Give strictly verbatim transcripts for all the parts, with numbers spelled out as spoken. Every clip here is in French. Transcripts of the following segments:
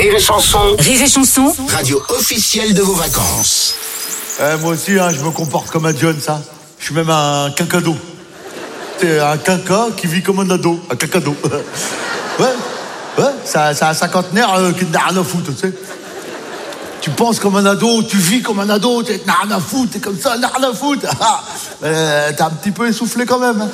Rire et Chanson. Rire et Chanson. Radio officielle de vos vacances. Euh, moi aussi, hein, je me comporte comme un John, ça. Je suis même un quinquado. C'est un quinca qui vit comme un ado. Un quinquado. Ouais, ouais, c'est un cinquantenaire euh, qui n'a rien à foutre, tu sais. Tu penses comme un ado, tu vis comme un ado, tu n'as rien à foutre, t'es comme ça, n'as rien à foutre. euh, T'es un petit peu essoufflé quand même. Hein.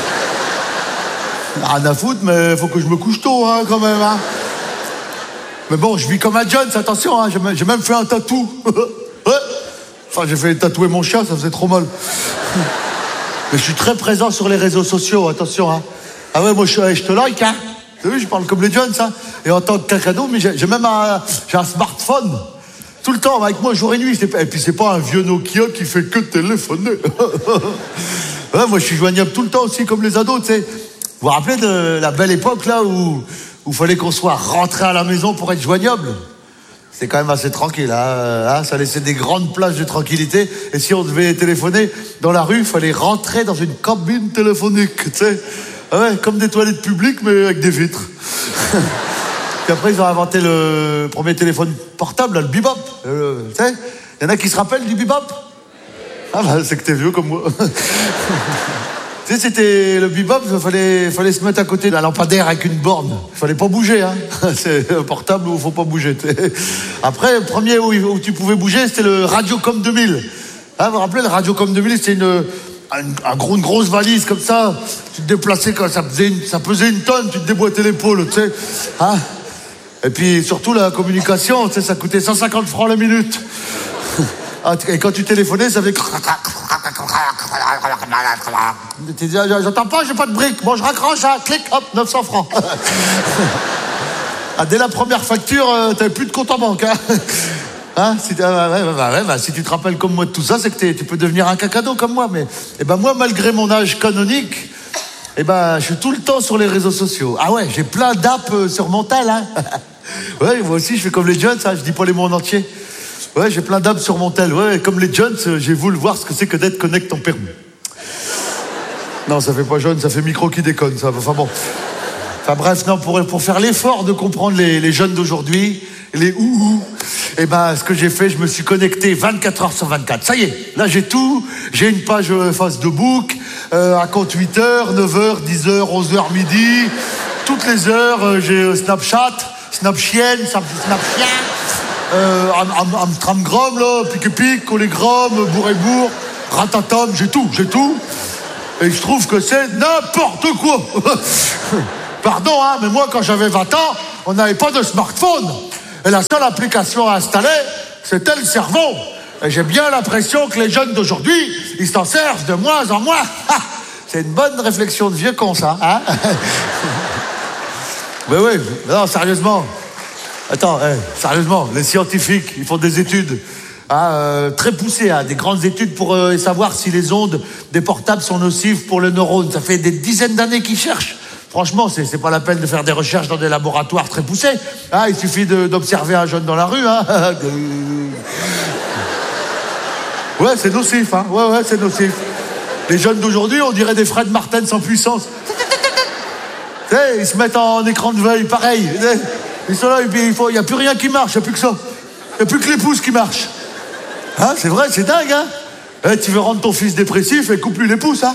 Rien à foutre, mais faut que je me couche tôt, hein, quand même. Hein. Mais bon, je vis comme un Jones, attention, hein, j'ai même fait un tatou. Ouais. Enfin, j'ai fait tatouer mon chien, ça faisait trop mal. Mais je suis très présent sur les réseaux sociaux, attention. Hein. Ah ouais, moi, je, je te like, hein. T'as vu, je parle comme les Jones, hein. Et en tant que cadeau, mais j'ai même un, j'ai un smartphone. Tout le temps, avec moi, jour et nuit. Et puis, c'est pas un vieux Nokia qui fait que téléphoner. Ouais, moi, je suis joignable tout le temps aussi, comme les ados, tu sais. Vous vous rappelez de la belle époque, là, où il fallait qu'on soit rentré à la maison pour être joignable? C'est quand même assez tranquille, hein, hein, ça laissait des grandes plages de tranquillité. Et si on devait téléphoner dans la rue, il fallait rentrer dans une cabine téléphonique, tu sais. Ouais, comme des toilettes publiques, mais avec des vitres. Puis après, ils ont inventé le premier téléphone portable, là, le bebop. Euh, tu sais, il y en a qui se rappellent du bebop? Ah bah, c'est que t'es vieux comme moi. Tu sais, c'était le bebop, il fallait, fallait se mettre à côté d'un lampadaire avec une borne. Il fallait pas bouger, hein. C'est un portable où il faut pas bouger. Après, le premier où, où tu pouvais bouger, c'était le Radiocom deux mille. Hein, vous vous rappelez, le Radiocom deux mille, c'était une, une, un gros, une grosse valise comme ça. Tu te déplaçais quand ça pesait une, ça pesait une tonne, tu te déboîtais l'épaule, tu sais. Hein. Et puis, surtout, la communication, tu sais, ça coûtait cent cinquante francs la minute. Et quand tu téléphonais, ça faisait... Tu dis, j'entends pas, j'ai pas de briques. Bon, je raccroche, hein, clic, hop, neuf cents francs. Ah, dès la première facture, euh, t'avais plus de compte en banque. Hein, hein si, euh, ouais, bah, ouais, bah, si tu te rappelles comme moi de tout ça, c'est que tu peux devenir un cacado comme moi. Mais eh ben, moi, malgré mon âge canonique, eh ben, je suis tout le temps sur les réseaux sociaux. Ah ouais, j'ai plein d'apps euh, sur mon tel. Hein. Ouais, moi aussi, je fais comme les jeunes, ça, je dis pas les mots en entier. Ouais, j'ai plein d'apps sur mon tel. Ouais, comme les jeunes, j'ai voulu voir ce que c'est que d'être connect en permis. Non, ça fait pas jeune, ça fait micro qui déconne, ça. Enfin bon. Enfin bref, non, pour, pour faire l'effort de comprendre les, les jeunes d'aujourd'hui, les ouhou, eh ben, ce que j'ai fait, je me suis connecté vingt-quatre heures sur vingt-quatre. Ça y est, là j'ai tout. J'ai une page face de book, euh, à compte huit heures, neuf heures, dix heures, onze heures, midi. Toutes les heures, euh, j'ai euh, Snapchat, Snapchien, Snapchien. Euh, am, am, Amstramgram, là, pique-pique, collégramme, bourre-et-bourre, ratatam, j'ai tout, j'ai tout. Et je trouve que c'est n'importe quoi. Pardon, hein, mais moi, quand j'avais vingt ans, on n'avait pas de smartphone. Et la seule application à installer, c'était le cerveau. Et j'ai bien l'impression que les jeunes d'aujourd'hui, ils s'en servent de moins en moins. C'est une bonne réflexion de vieux con, ça, hein. Mais oui, non, sérieusement. Attends, hey, sérieusement, les scientifiques, ils font des études hein, euh, très poussées, hein, des grandes études pour euh, savoir si les ondes des portables sont nocives pour le neurone. Ça fait des dizaines d'années qu'ils cherchent. Franchement, c'est, c'est pas la peine de faire des recherches dans des laboratoires très poussés. Hein, il suffit de, d'observer un jeune dans la rue. Hein. Ouais, c'est nocif. Hein. Ouais, ouais, c'est nocif. Les jeunes d'aujourd'hui, on dirait des Fred Martin sans puissance. Tu sais, ils se mettent en écran de veille, pareil. Ils sont là, et puis il n'y a plus rien qui marche, il n'y a plus que ça. Il n'y a plus que les pouces qui marchent. Hein, c'est vrai, c'est dingue, hein. Eh, tu veux rendre ton fils dépressif et coupe-lui les pouces, hein.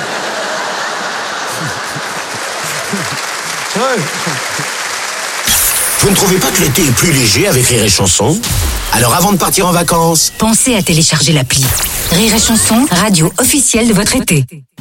Ouais. Vous ne trouvez pas que l'été est plus léger avec Rire et Chanson? Alors avant de partir en vacances, pensez à télécharger l'appli Rire et Chanson, radio officielle de votre été.